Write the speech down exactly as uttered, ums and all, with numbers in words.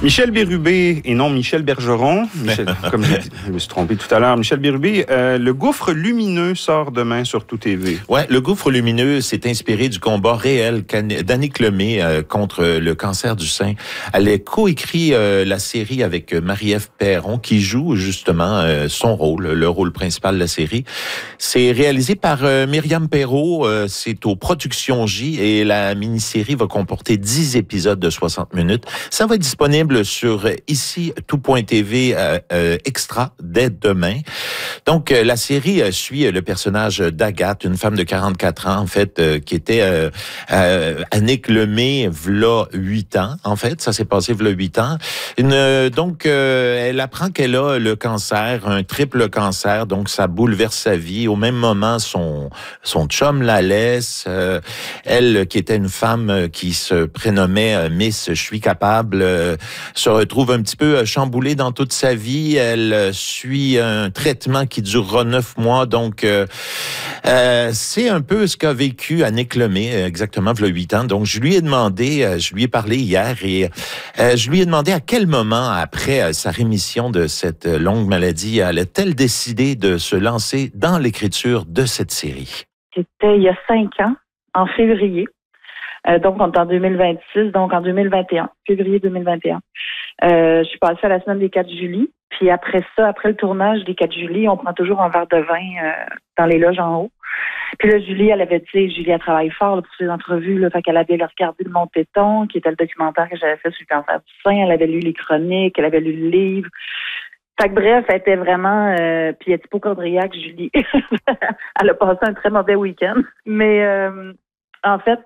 Michel Bérubé et non Michel Bergeron. Michel, comme je, je me suis trompé tout à l'heure. Michel Bérubé, euh, le gouffre lumineux sort demain sur Tout T V. Ouais, le gouffre lumineux s'est inspiré du combat réel d'Annick Lemay euh, contre le cancer du sein. Elle a coécrit euh, la série avec Marie-Ève Perron, qui joue justement euh, son rôle, le rôle principal de la série. C'est réalisé par euh, Myriam Perrault. Euh, c'est aux Productions J et la mini-série va comporter dix épisodes de soixante minutes. Ça va être disponible sur ici tout point t v euh, euh, extra dès demain. Donc euh, la série euh, suit le personnage d'Agathe, une femme de quarante-quatre ans en fait euh, qui était euh, euh, Annick Lemay v'là huit ans en fait, ça s'est passé v'là huit ans. Une, euh, donc euh, elle apprend qu'elle a le cancer, un triple cancer, donc ça bouleverse sa vie. Au même moment son son chum la laisse, euh, elle qui était une femme qui se prénommait euh, Miss Je suis capable euh, se retrouve un petit peu chamboulée dans toute sa vie. Elle suit un traitement qui durera neuf mois. Donc, euh, euh, c'est un peu ce qu'a vécu Annick Lemay, exactement, il y a huit ans. Donc, je lui ai demandé, je lui ai parlé hier et euh, je lui ai demandé à quel moment, après sa rémission de cette longue maladie, allait-elle décider de se lancer dans l'écriture de cette série? C'était il y a cinq ans, en février. Euh, donc, on est en deux mille vingt-six, donc en deux mille vingt et un, février deux mille vingt et un. Euh, je suis passée à la semaine des quatre juillet. Puis après ça, après le tournage des quatre juillet, on prend toujours un verre de vin euh, dans les loges en haut. Puis là, Julie, elle avait, tu sais, Julie, elle travaille fort là, pour ses entrevues. Là, fait qu'elle avait regardé le Mon Téton, qui était le documentaire que j'avais fait sur le cancer du sein. Elle avait lu les chroniques, elle avait lu le livre. Fait que bref, elle était vraiment... Euh, puis elle est hypochondriaque, Julie. Elle a passé un très mauvais week-end. Mais... Euh, En fait,